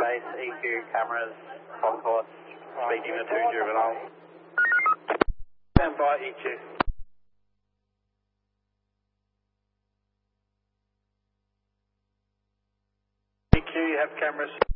base, EQ cameras, concourse, speaking to 2 juvenile. Stand by EQ. EQ, you have cameras.